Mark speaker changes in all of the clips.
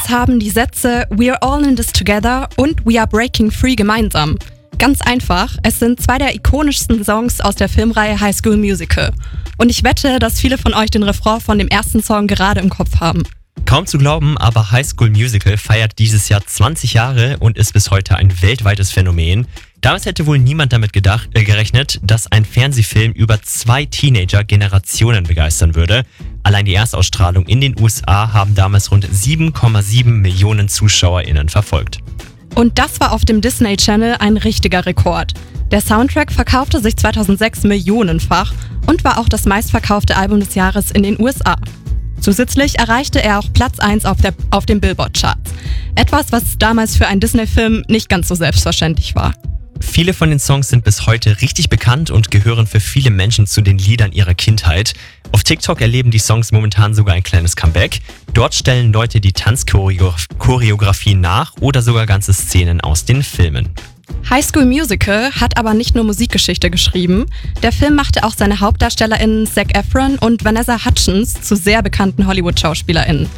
Speaker 1: Was haben die Sätze "We're all in this together" und "We are breaking free" gemeinsam? Ganz einfach, es sind zwei der ikonischsten Songs aus der Filmreihe High School Musical. Und ich wette, dass viele von euch den Refrain von dem ersten Song gerade im Kopf haben.
Speaker 2: Kaum zu glauben, aber High School Musical feiert dieses Jahr 20 Jahre und ist bis heute ein weltweites Phänomen. Damals hätte wohl niemand damit gerechnet, dass ein Fernsehfilm über zwei Teenager-Generationen begeistern würde. Allein die Erstausstrahlung in den USA haben damals rund 7,7 Millionen ZuschauerInnen verfolgt.
Speaker 1: Und das war auf dem Disney Channel ein richtiger Rekord. Der Soundtrack verkaufte sich 2006 millionenfach und war auch das meistverkaufte Album des Jahres in den USA. Zusätzlich erreichte er auch Platz 1 auf den Billboard-Charts. Etwas, was damals für einen Disney-Film nicht ganz so selbstverständlich war.
Speaker 2: Viele von den Songs sind bis heute richtig bekannt und gehören für viele Menschen zu den Liedern ihrer Kindheit. Auf TikTok erleben die Songs momentan sogar ein kleines Comeback. Dort stellen Leute die Tanzchoreografien nach oder sogar ganze Szenen aus den Filmen.
Speaker 1: High School Musical hat aber nicht nur Musikgeschichte geschrieben. Der Film machte auch seine HauptdarstellerInnen Zac Efron und Vanessa Hudgens zu sehr bekannten Hollywood-SchauspielerInnen.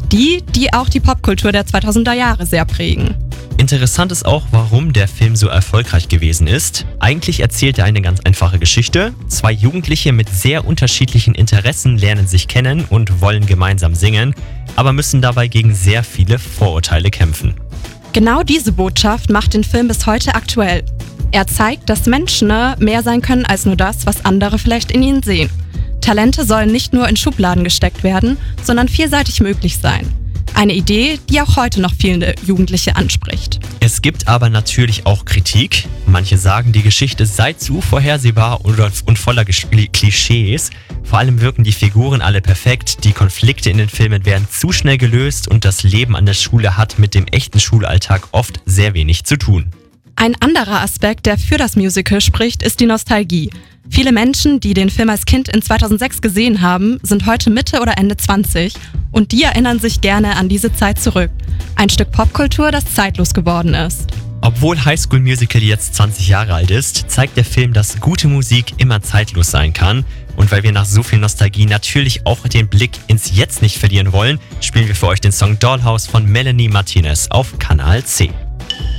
Speaker 1: Die auch die Popkultur der 2000er Jahre sehr prägen.
Speaker 2: Interessant ist auch, warum der Film so erfolgreich gewesen ist. Eigentlich erzählt er eine ganz einfache Geschichte. Zwei Jugendliche mit sehr unterschiedlichen Interessen lernen sich kennen und wollen gemeinsam singen, aber müssen dabei gegen sehr viele Vorurteile kämpfen.
Speaker 1: Genau diese Botschaft macht den Film bis heute aktuell. Er zeigt, dass Menschen mehr sein können als nur das, was andere vielleicht in ihnen sehen. Talente sollen nicht nur in Schubladen gesteckt werden, sondern vielseitig möglich sein. Eine Idee, die auch heute noch viele Jugendliche anspricht.
Speaker 2: Es gibt aber natürlich auch Kritik. Manche sagen, die Geschichte sei zu vorhersehbar und voller Klischees. Vor allem wirken die Figuren alle perfekt, die Konflikte in den Filmen werden zu schnell gelöst und das Leben an der Schule hat mit dem echten Schulalltag oft sehr wenig zu tun.
Speaker 1: Ein anderer Aspekt, der für das Musical spricht, ist die Nostalgie. Viele Menschen, die den Film als Kind in 2006 gesehen haben, sind heute Mitte oder Ende 20 und die erinnern sich gerne an diese Zeit zurück. Ein Stück Popkultur, das zeitlos geworden ist.
Speaker 2: Obwohl High School Musical jetzt 20 Jahre alt ist, zeigt der Film, dass gute Musik immer zeitlos sein kann. Und weil wir nach so viel Nostalgie natürlich auch den Blick ins Jetzt nicht verlieren wollen, spielen wir für euch den Song Dollhouse von Melanie Martinez auf Kanal C.